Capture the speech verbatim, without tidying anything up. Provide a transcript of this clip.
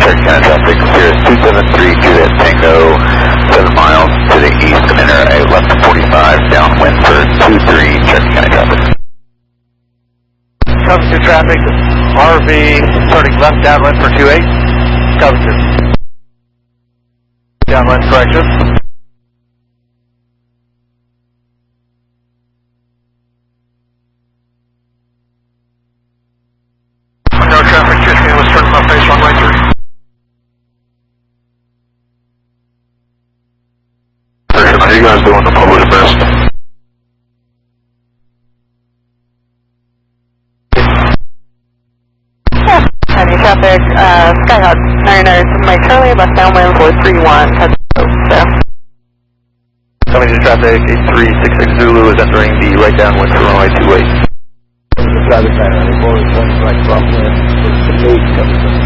Cherokee County traffic, Cirrus two seven three, Juliet Tango, seven miles to the east, and enter a left forty-five, downwind for two three, Cherokee County traffic. Covington traffic, R V starting left downwind for two eight, Covington. Downwind correction. No traffic, Cherokee was turning left base runway three. How you guys doing to publish best? County traffic, uh, Skyhawk nine nine, Mike Charlie, left downwind for three one, touch so. Coming to traffic, eight three six six Zulu is entering the right downwind for runway two eight. Traffic nine nine, forward, right, crosswind, eight,